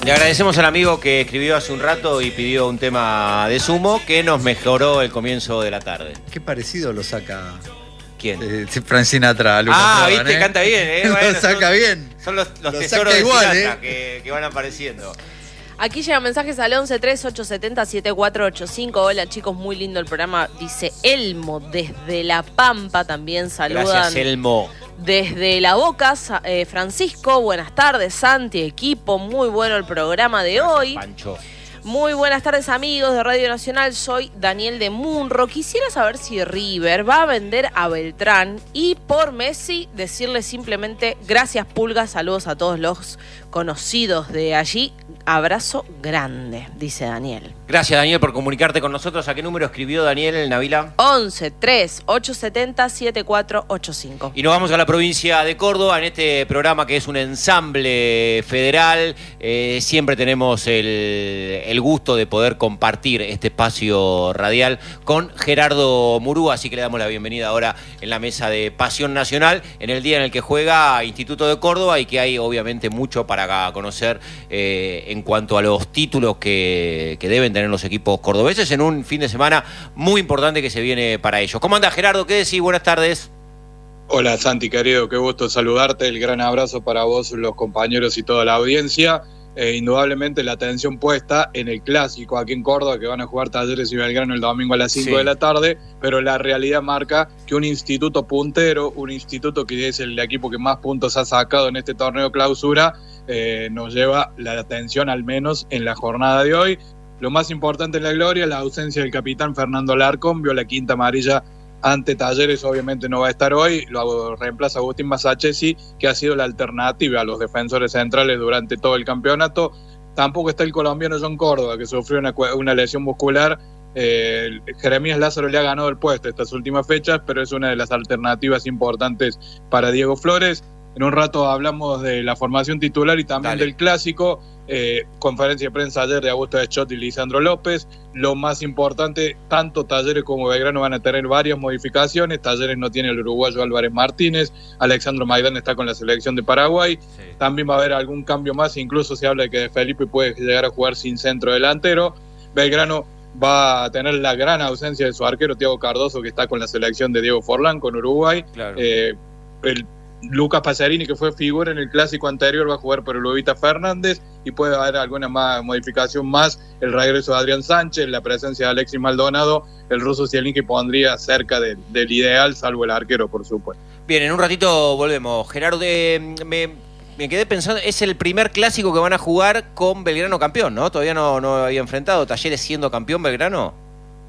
Le agradecemos al amigo que escribió hace un rato y pidió un tema de Sumo que nos mejoró el comienzo de la tarde. Qué parecido lo saca. ¿Quién? Frank Sinatra. Viste, canta bien, Bueno, lo saca bien. Son los tesoros de igual, Sinatra que van apareciendo. Aquí llegan mensajes al 1138707485. Hola chicos, muy lindo el programa. Dice Elmo desde La Pampa, también saludan. Gracias, Elmo. Desde La Boca, Francisco, buenas tardes, Santi, equipo, muy bueno el programa de hoy. Pancho. Muy buenas tardes amigos de Radio Nacional, soy Daniel de Munro. Quisiera saber si River va a vender a Beltrán y por Messi decirle simplemente gracias Pulga, saludos a todos los conocidos de allí. Abrazo grande, dice Daniel. Gracias Daniel por comunicarte con nosotros. ¿A qué número escribió Daniel el Navila? 1138707485. Y nos vamos a la provincia de Córdoba en este programa que es un ensamble federal. Siempre tenemos el gusto de poder compartir este espacio radial con Gerardo Murúa, así que le damos la bienvenida ahora en la mesa de Pasión Nacional, en el día en el que juega Instituto de Córdoba y que hay obviamente mucho para conocer en cuanto a los títulos que deben tener los equipos cordobeses en un fin de semana muy importante que se viene para ellos. ¿Cómo anda Gerardo? ¿Qué decís? Buenas tardes. Hola Santi, querido, qué gusto saludarte, el gran abrazo para vos, los compañeros y toda la audiencia. Indudablemente la atención puesta en el clásico aquí en Córdoba, que van a jugar Talleres y Belgrano el domingo a las 5 de la tarde, pero la realidad marca que un instituto puntero, un instituto que es el equipo que más puntos ha sacado en este torneo clausura, nos lleva la atención al menos en la jornada de hoy. Lo más importante en la gloria, la ausencia del capitán Fernando Larcón, vio la quinta amarilla ante Talleres, obviamente no va a estar hoy, lo reemplaza Agustín Masachesi, que ha sido la alternativa a los defensores centrales durante todo el campeonato. Tampoco está el colombiano John Córdoba, que sufrió una lesión muscular. Jeremías Lázaro le ha ganado el puesto estas últimas fechas, pero es una de las alternativas importantes para Diego Flores. En un rato hablamos de la formación titular y también del clásico. Conferencia de prensa ayer de Augusto Deschot y Lisandro López. Lo más importante, tanto Talleres como Belgrano van a tener varias modificaciones. Talleres no tiene el uruguayo Álvarez Martínez. Alexandro Maidán está con la selección de Paraguay. Sí. También va a haber algún cambio más. Incluso se habla de que Felipe puede llegar a jugar sin centro delantero. Belgrano va a tener la gran ausencia de su arquero Thiago Cardoso, que está con la selección de Diego Forlán con Uruguay. Claro. Lucas Pacerini, que fue figura en el clásico anterior, va a jugar por el Lobita Fernández y puede haber alguna modificación más. El regreso de Adrián Sánchez, la presencia de Alexis Maldonado, el ruso Zielinski pondría cerca del ideal, salvo el arquero, por supuesto. Bien, en un ratito volvemos. Gerardo, me quedé pensando, es el primer clásico que van a jugar con Belgrano campeón, ¿no? Todavía no había enfrentado Talleres siendo campeón Belgrano.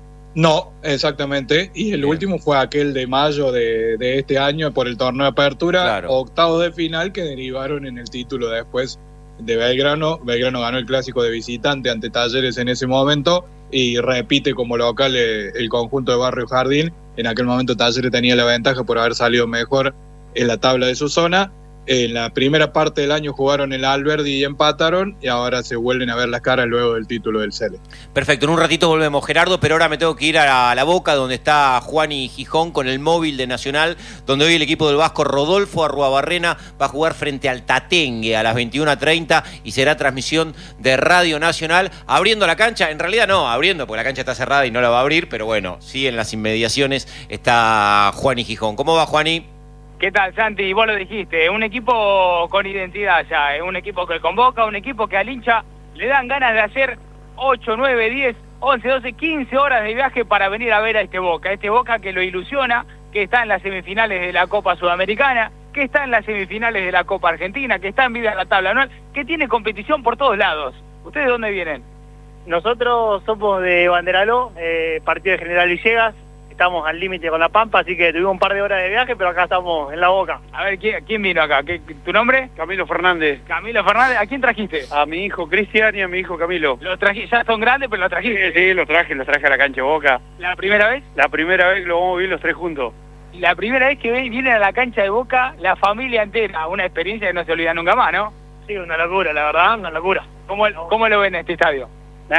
No, exactamente. Y el último fue aquel de mayo de este año por el torneo de apertura, claro. Octavos de final que derivaron en el título después de Belgrano. Belgrano ganó el clásico de visitante ante Talleres en ese momento y repite como local el conjunto de Barrio Jardín. En aquel momento Talleres tenía la ventaja por haber salido mejor en la tabla de su zona. En la primera parte del año jugaron el Alberdi y empataron, y ahora se vuelven a ver las caras luego del título del Cele. Perfecto, en un ratito volvemos, Gerardo, pero ahora me tengo que ir a La Boca, donde está Juani Gijón con el móvil de Nacional, donde hoy el equipo del Vasco Rodolfo Arruabarrena va a jugar frente al Tatengue a las 21:30 y será transmisión de Radio Nacional, abriendo la cancha, en realidad no, abriendo, porque la cancha está cerrada y no la va a abrir, pero bueno, sí en las inmediaciones está Juani Gijón. ¿Cómo va, Juani? ¿Qué tal, Santi? Vos lo dijiste, un equipo con identidad ya, un equipo que convoca, un equipo que al hincha le dan ganas de hacer 8, 9, 10, 11, 12, 15 horas de viaje para venir a ver a este Boca que lo ilusiona, que está en las semifinales de la Copa Sudamericana, que está en las semifinales de la Copa Argentina, que está en vida en la tabla anual, que tiene competición por todos lados. ¿Ustedes de dónde vienen? Nosotros somos de Banderaló, partido de General Villegas. Estamos al límite con La Pampa, así que tuvimos un par de horas de viaje, pero acá estamos en La Boca. A ver, ¿quién vino acá? ¿Tu nombre? Camilo Fernández. Camilo Fernández, ¿a quién trajiste? A mi hijo Cristian y a mi hijo Camilo. ¿Los trajiste? ¿Ya son grandes, pero los trajiste? Sí, los traje a la cancha de Boca. ¿La primera vez? La primera vez que lo vamos a vivir los tres juntos. La primera vez que vienen a la cancha de Boca, la familia entera, una experiencia que no se olvida nunca más, ¿no? Sí, una locura, la verdad, una locura. ¿Cómo lo ven en este estadio?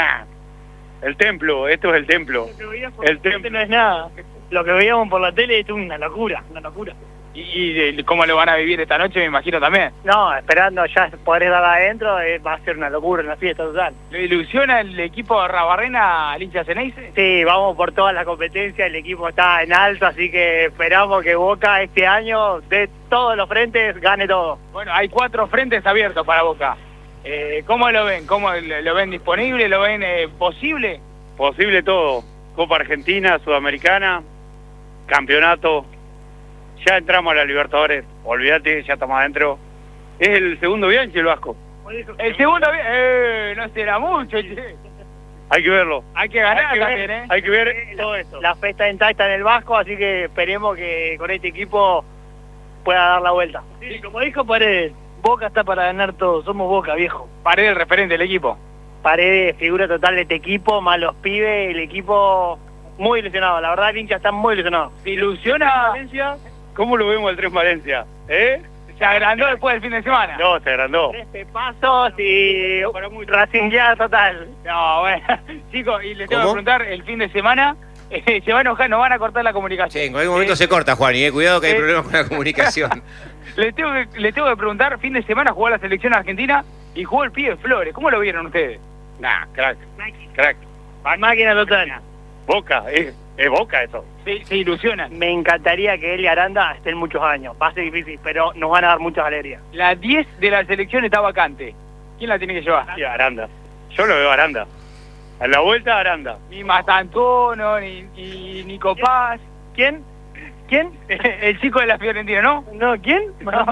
El templo, esto es el templo. El templo no es nada. Lo que veíamos por la tele es una locura, una locura. Y cómo lo van a vivir esta noche, me imagino también. No, esperando ya poder estar adentro, va a ser una locura, una fiesta total. ¿Le ilusiona el equipo de Rabarrena al hincha Ceneice? Sí, vamos por todas las competencias, el equipo está en alto, así que esperamos que Boca este año, de todos los frentes, gane todo. Bueno, hay 4 frentes abiertos para Boca. ¿Cómo lo ven? ¿Cómo lo ven disponible? ¿Lo ven posible? Posible todo. Copa Argentina, Sudamericana, campeonato. Ya entramos a la Libertadores. Olvídate, ya estamos adentro. Es el segundo Bianchi el Vasco. El segundo, no será mucho. Che. Hay que verlo. Hay que ganar Hay que también, ver. Hay que ver todo esto. La fe está intacta en el Vasco, así que esperemos que con este equipo pueda dar la vuelta. Sí, como dijo Paredes, Boca está para ganar todo, somos Boca, viejo. Paredes, el referente del equipo. Paredes, figura total de este equipo, más los pibes, el equipo muy ilusionado, la verdad el hincha está muy ilusionado. ¿Se ilusiona? Valencia, ¿cómo lo vemos el 3 Valencia? ¿Se agrandó después del fin de semana? No, se agrandó. 13 pasos y Racing ya total. No, bueno, chicos, y les tengo que ¿Cómo? preguntar, el fin de semana se va a enojar, nos van a cortar la comunicación. Sí, en cualquier momento se corta, Juan, y cuidado que hay problemas con la comunicación. Les tengo que preguntar, fin de semana jugó la selección argentina y jugó el pibe Flores. ¿Cómo lo vieron ustedes? Nah, crack. Crack. Máquina total. Boca, es Boca eso. Se ilusionan. Me encantaría que él y Aranda estén muchos años. Va a ser difícil, pero nos van a dar muchas alegrías. La 10 de la selección está vacante. ¿Quién la tiene que llevar? Sí, Aranda. Yo lo veo a Aranda. A la vuelta Aranda. Ni Mastantuono, ni Nico Paz. ¿Quién? ¿Quién? El chico de la Fiorentina, ¿no? No, ¿quién?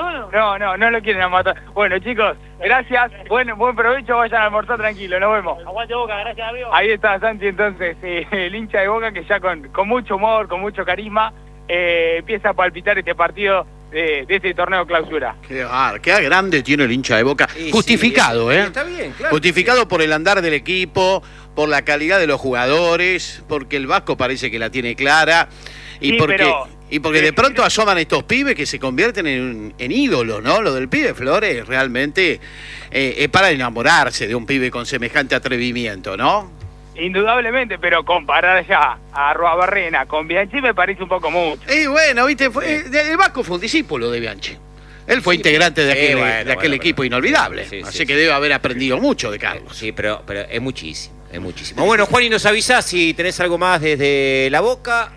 No lo quieren matar. Bueno, chicos, gracias. Buen provecho, vayan a almorzar tranquilo, nos vemos. Aguante Boca, gracias amigo. Ahí está Santi entonces, el hincha de Boca que ya con mucho humor, con mucho carisma, empieza a palpitar este partido de este torneo clausura. Qué grande tiene el hincha de Boca. Sí, Justificado, sí, ¿eh? está bien, claro. Justificado por el andar del equipo, por la calidad de los jugadores, porque el Vasco parece que la tiene clara. Y Sí, porque de pronto asoman estos pibes que se convierten en ídolos, ¿no? Lo del pibe Flores realmente es para enamorarse de un pibe con semejante atrevimiento, ¿no? Indudablemente, pero comparar ya a Rabarrena con Bianchi me parece un poco mucho. Y bueno, viste, el Vasco fue un discípulo de Bianchi. Él fue integrante de aquel equipo inolvidable. Sí, así que debe haber aprendido mucho de Carlos. Sí, pero es muchísimo. Es muchísimo. Bueno, Juan, y nos avisás si tenés algo más desde La Boca,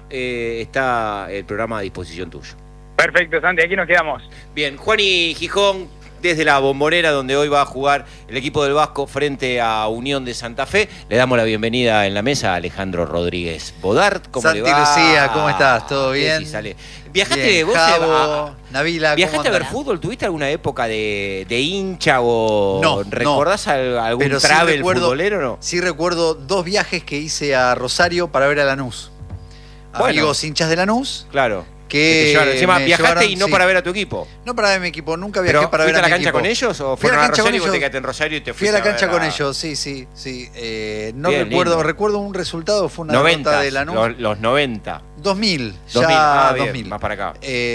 está el programa a disposición tuyo. Perfecto, Santi, aquí nos quedamos. Bien, Juan y Gijón, desde la Bombonera, donde hoy va a jugar el equipo del Vasco frente a Unión de Santa Fe. Le damos la bienvenida en la mesa a Alejandro Rodríguez Bodart. ¿Cómo Santi le va? Lucía, ¿cómo estás? ¿Todo bien? Sí, sale. ¿Viajaste Bien, vos? Javo, Navila, ¿Viajaste ¿cómo a ver andan? fútbol? ¿Tuviste alguna época de hincha o No, recordás algún Pero sí travel recuerdo- futbolero o no? Sí recuerdo 2 viajes que hice a Rosario para ver a Lanús. Bueno. Amigos hinchas de Lanús Claro. que te llevaron. Encima me viajaste llevaron, y no sí. para ver a tu equipo. No para ver a mi equipo, nunca viajé ¿Pero para ver fuiste a a la mi cancha equipo. con ellos o Fui a la fueron a cancha Rosario y con vos te ellos. quedaste en Rosario y te Fui fuiste a la cancha ver con ellos, sí. No Bien, recuerdo, lindo. recuerdo un resultado, fue una 90, derrota de Lanús. los 90. 2000, 2000, ya bien, 2000. más para acá.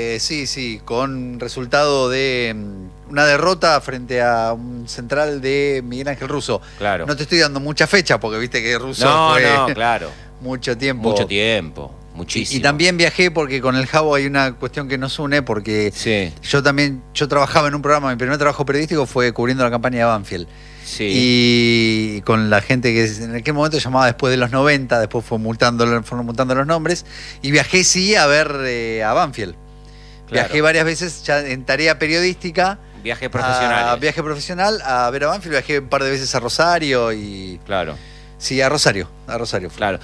Sí, con resultado de una derrota frente a un central de Miguel Ángel Russo. Claro. No te estoy dando mucha fecha porque viste que Russo No, fue claro. mucho tiempo. Mucho tiempo, muchísimo. Y también viajé porque con el Javo hay una cuestión que nos une porque Sí, yo trabajaba en un programa, mi primer trabajo periodístico fue cubriendo la campaña de Banfield. sí. Y con la gente que en aquel momento llamaba después de los 90, después fueron multando los nombres, y viajé sí a ver a Banfield. Claro. Viajé varias veces ya en tarea periodística. Viajes profesionales. Viaje profesional a ver a Banfield, viajé un par de veces a Rosario y... Claro, Sí, a Rosario fue. claro.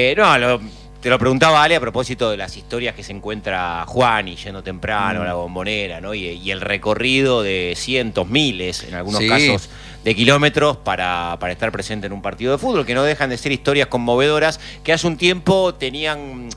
Te lo preguntaba Ale a propósito de las historias que se encuentra Juan y yendo temprano a la Bombonera, ¿no? Y el recorrido de cientos, miles, en algunos Sí. casos, de kilómetros para estar presente en un partido de fútbol, que no dejan de ser historias conmovedoras que hace un tiempo tenían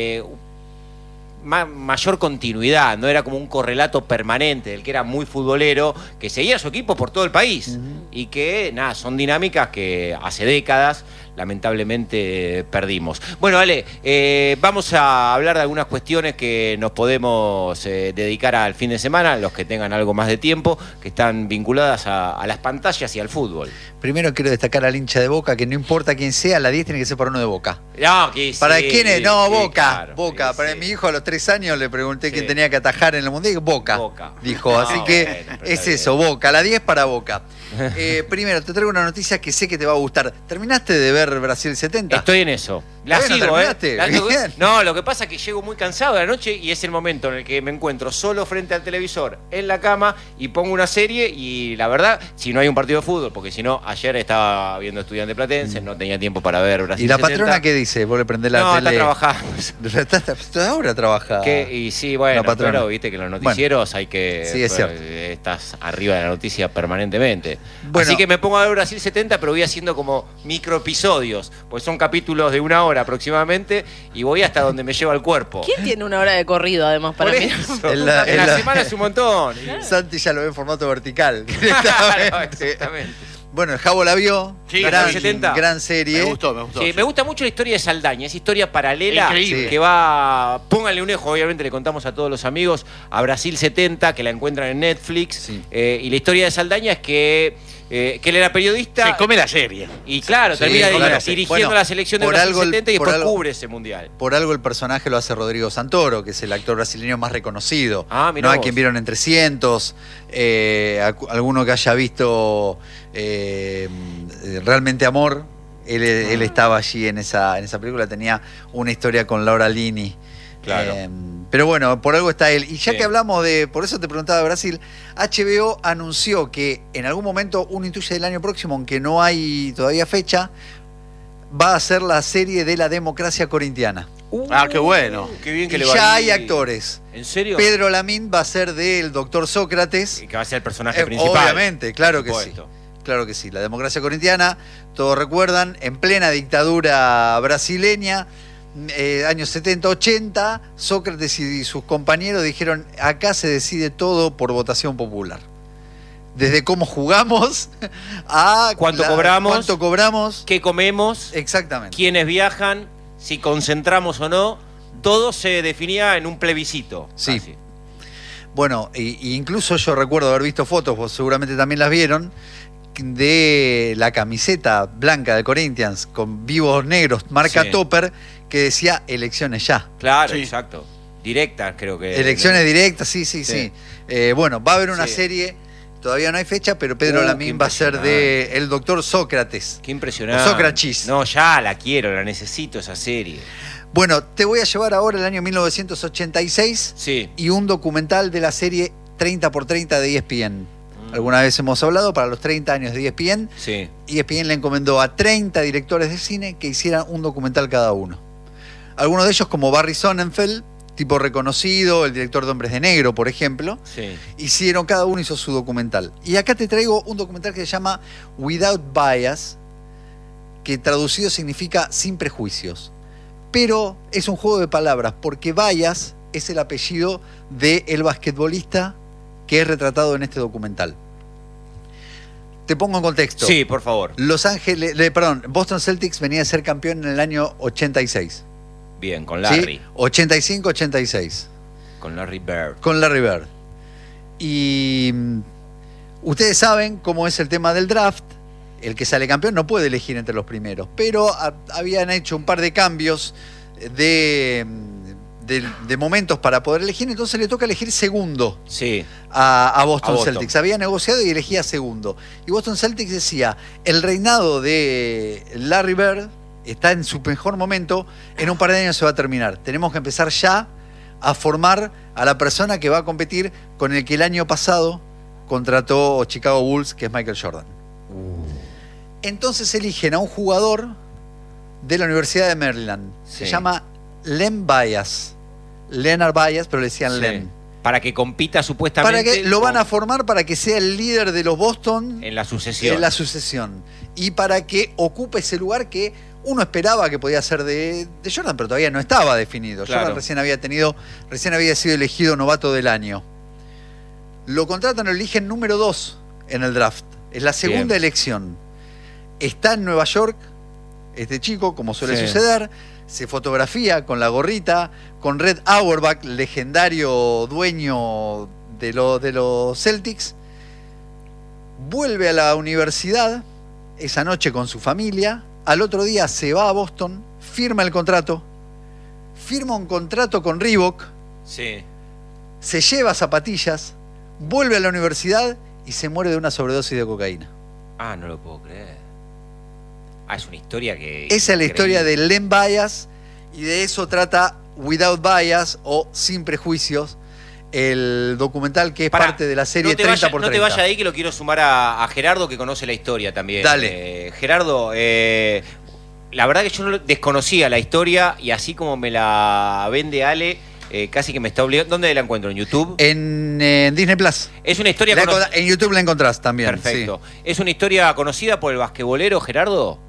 mayor continuidad, no era como un correlato permanente del que era muy futbolero, que seguía a su equipo por todo el país y que, nada, son dinámicas que hace décadas lamentablemente perdimos. Bueno, Ale, vamos a hablar de algunas cuestiones que nos podemos dedicar al fin de semana, los que tengan algo más de tiempo, que están vinculadas a las pantallas y al fútbol. Primero quiero destacar al hincha de Boca, que no importa quién sea, la 10 tiene que ser para uno de Boca. No, que sí, ¿Para quiénes? No, sí, Boca. claro, Boca. sí, Para sí. mi hijo a los 3 años le pregunté Sí. quién tenía que atajar en el Mundial. Boca. Boca. Dijo. No, Así que bueno, pero es está eso, bien. Boca. La 10 para Boca. Primero, te traigo una noticia que sé que te va a gustar. ¿Terminaste de ver Brasil 70? Estoy en eso. La Bueno, sigo, terminaste. Bien. No, lo que pasa es que llego muy cansado de la noche y es el momento en el que me encuentro solo frente al televisor, en la cama, y pongo una serie y la verdad, si no hay un partido de fútbol, porque si no, ayer estaba viendo Estudiante Platense, no tenía tiempo para ver Brasil ¿Y la 70. patrona qué dice? ¿Vos le prendés la No, tele? está trabajando. Está ahora trabaja. Y sí, bueno, la patrona. pero viste que en los noticieros hay que... Sí, es cierto. Estás arriba de la noticia permanentemente. Bueno. Así que me pongo a ver Brasil 70, pero voy haciendo como microepisodios, pues son capítulos de 1 hora aproximadamente, y voy hasta donde me lleva el cuerpo. ¿Quién tiene 1 hora de corrido, además, para Por mí? eso. En la- En en la la- semana es un montón. Santi ya lo ve en formato vertical. Claro, directamente. exactamente. Bueno, el Jabo la vio. Sí, gran, 70. gran serie. Me gustó, me gustó. Sí, me gusta mucho la historia de Saldaña, es historia paralela Increíble. que va, pónganle un ojo, obviamente le contamos a todos los amigos, a Brasil 70, que la encuentran en Netflix, Sí. Y la historia de Saldaña es que él era periodista Se come la serie. y claro, Sí, termina claro. dirigiendo Bueno, la selección de por Brasil algo el- 70 y por después algo- cubre ese mundial. Por algo el personaje lo hace Rodrigo Santoro, que es el actor brasileño más reconocido. Ah, mirá No hay vos. quien vieron en 300, alguno que haya visto Realmente Amor. Él estaba allí en esa película, tenía una historia con Laura Linney. Claro. Pero bueno, por algo está él. Y ya Sí. que hablamos por eso te preguntaba de Brasil, HBO anunció que en algún momento, uno intuye del año próximo, aunque no hay todavía fecha, va a ser la serie de la democracia corintiana. Ah, qué bueno. Qué bien Y que le va ya ahí. hay actores. ¿En serio? Pedro Lamín va a ser del doctor Sócrates. Que va a ser el personaje principal. Obviamente, claro que Por sí. supuesto. Claro que sí. La democracia corintiana, todos recuerdan, en plena dictadura brasileña, años 70, 80, Sócrates y sus compañeros dijeron, acá se decide todo por votación popular. Desde cómo jugamos a ¿Cuánto cobramos? ¿Qué comemos? Exactamente. ¿Quiénes viajan? Si concentramos o no. Todo se definía en un plebiscito. Sí. casi. Bueno, y incluso yo recuerdo haber visto fotos, vos seguramente también las vieron, de la camiseta blanca de Corinthians con vivos negros, marca Sí. Topper, que decía elecciones ya. Claro, Sí. exacto. Directas, creo que. Elecciones directas, sí. Sí. Bueno, va a haber una Sí. serie, todavía no hay fecha, pero Pedro qué Lamín va a ser de el doctor Sócrates. Qué impresionante. O Sócrates. No, ya la quiero, la necesito esa serie. Bueno, te voy a llevar ahora el año 1986 Sí. y un documental de la serie 30x30 de ESPN. Alguna vez hemos hablado, para los 30 años de ESPN, Sí. ESPN le encomendó a 30 directores de cine que hicieran un documental cada uno. Algunos de ellos, como Barry Sonnenfeld, tipo reconocido, el director de Hombres de Negro, por ejemplo, Sí. cada uno hizo su documental. Y acá te traigo un documental que se llama Without Bias, que traducido significa sin prejuicios. Pero es un juego de palabras, porque Bias es el apellido del basquetbolista que es retratado en este documental. Te pongo en contexto. Sí, por favor. Boston Celtics venía a ser campeón en el año 86. Bien, con ¿sí? Larry. 85-86. Con Larry Bird. Con Larry Bird. Y ustedes saben cómo es el tema del draft. El que sale campeón no puede elegir entre los primeros. Pero habían hecho un par de cambios de momentos para poder elegir. Entonces le toca elegir segundo Sí. a Boston A Boston. Celtics. Había negociado y elegía segundo. Y Boston Celtics decía, el reinado de Larry Bird está en su mejor momento, en un par de años se va a terminar. Tenemos que empezar ya a formar a la persona que va a competir con el que el año pasado contrató Chicago Bulls, que es Michael Jordan. Entonces eligen a un jugador de la Universidad de Maryland. Se Sí. llama Len Bias. Leonard Bias, pero le decían Sí. Len. Para que compita supuestamente. Para que lo van a con- formar para que sea el líder de los Boston En la sucesión. en la sucesión. Y para que ocupe ese lugar que uno esperaba que podía ser de Jordan, pero todavía no estaba definido. Claro. Jordan recién había sido elegido novato del año. Lo contratan, lo eligen número 2 en el draft. Es la segunda Bien. elección. Está en Nueva York, este chico, como suele Sí. suceder, se fotografía con la gorrita, con Red Auerbach, legendario dueño de los Celtics. Vuelve a la universidad esa noche con su familia. Al otro día se va a Boston, firma el contrato, firma un contrato con Reebok, Sí. se lleva zapatillas, vuelve a la universidad y se muere de una sobredosis de cocaína. Ah, no lo puedo creer. Ah, es una historia que... Esa es la historia increíble. de Len Bias y de eso trata Without Bias o Sin Prejuicios, el documental que es Pará, parte de la serie no te 30 vaya, por No 30. te vayas de ahí que lo quiero sumar a Gerardo que conoce la historia también. Dale. Gerardo, la verdad que yo no desconocía la historia y así como me la vende Ale, casi que me está obligando. ¿Dónde la encuentro? ¿En YouTube? En Disney Plus. Es una historia En YouTube la encontrás también. Perfecto. ¿Es una historia conocida por el basquetbolero Gerardo?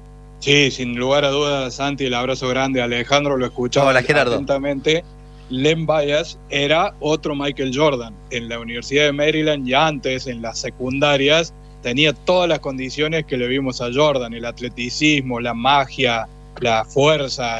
Sí, sin lugar a dudas, Santi, el abrazo grande. Alejandro lo escuchaba Hola, Gerardo. atentamente. Len Bias era otro Michael Jordan. En la Universidad de Maryland y antes, en las secundarias, tenía todas las condiciones que le vimos a Jordan: el atleticismo, la magia, la fuerza,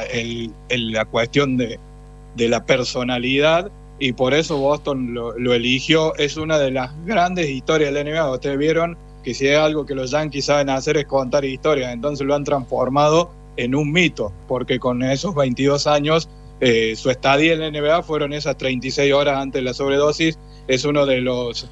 la cuestión de la personalidad, y por eso Boston lo eligió. Es una de las grandes historias de la NBA. Ustedes vieron que si hay algo que los Yankees saben hacer es contar historias, entonces lo han transformado en un mito, porque con esos 22 años su estadía en la NBA fueron esas 36 horas antes de la sobredosis. Es uno de los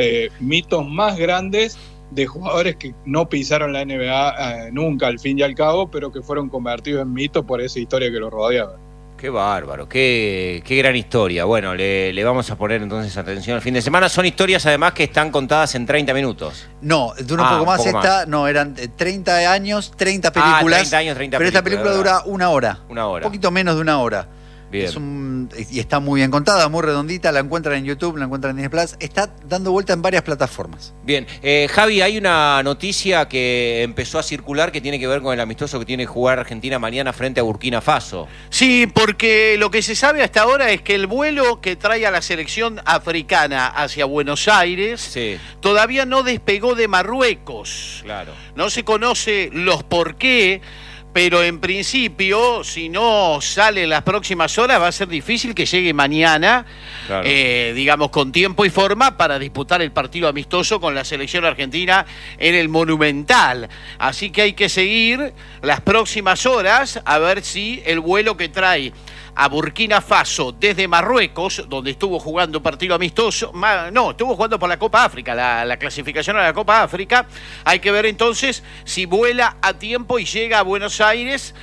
mitos más grandes de jugadores que no pisaron la NBA nunca, al fin y al cabo, pero que fueron convertidos en mitos por esa historia que los rodeaba. Qué bárbaro, qué gran historia. Bueno, le vamos a poner entonces atención al fin de semana. Son historias además que están contadas en 30 minutos. No, dura un poco más esta. No, eran 30 años, 30 películas. 30 años, 30 pero esta películas, película ¿verdad? dura una hora. Una hora. Un poquito menos de una hora. Bien. Y está muy bien contada, muy redondita. La encuentran en YouTube, la encuentran en Disney Plus. Está dando vuelta en varias plataformas. Bien, Javi, hay una noticia que empezó a circular que tiene que ver con el amistoso que tiene que jugar Argentina mañana frente a Burkina Faso. Sí, porque lo que se sabe hasta ahora es que el vuelo que trae a la selección africana hacia Buenos Aires Sí, todavía no despegó de Marruecos. claro. No se conoce los por qué, pero en principio, si no sale en las próximas horas, va a ser difícil que llegue mañana, Claro. digamos, con tiempo y forma para disputar el partido amistoso con la selección argentina en el Monumental. Así que hay que seguir las próximas horas a ver si el vuelo que trae a Burkina Faso desde Marruecos, donde estuvo jugando partido amistoso, estuvo jugando por la Copa África, la clasificación a la Copa África. Hay que ver entonces si vuela a tiempo y llega a Buenos Aires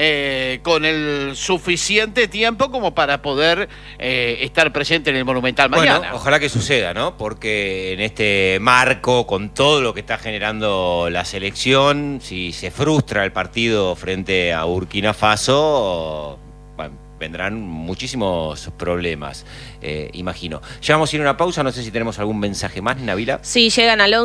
con el suficiente tiempo como para poder estar presente en el Monumental mañana. Bueno, ojalá que suceda, ¿no? Porque en este marco, con todo lo que está generando la selección, si se frustra el partido frente a Burkina Faso, bueno, vendrán muchísimos problemas, imagino. Ya vamos a ir a una pausa, no sé si tenemos algún mensaje más, Nabila. Sí, llegan al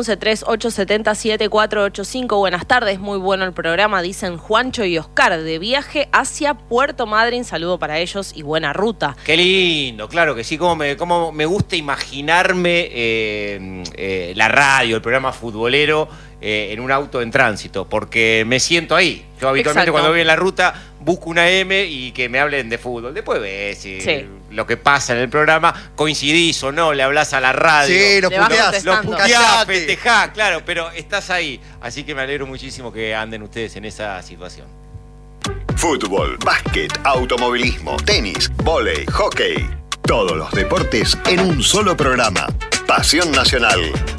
11-3870-7485. Buenas tardes, muy bueno el programa, dicen Juancho y Oscar, de viaje hacia Puerto Madryn. Saludo para ellos y buena ruta. Qué lindo, claro que sí, como me gusta imaginarme la radio, el programa futbolero en un auto en tránsito, porque me siento ahí. Yo habitualmente Exacto. cuando voy en la ruta busco una M y que me hablen de fútbol. Después ves Sí. lo que pasa en el programa, coincidís o no, le hablas a la radio. Sí, lo Le vas puteás. contestando. Lo puteás, Callate. festejás, claro, pero estás ahí. Así que me alegro muchísimo que anden ustedes en esa situación. Fútbol, básquet, automovilismo, tenis, vóley, hockey. Todos los deportes en un solo programa. Pasión Nacional.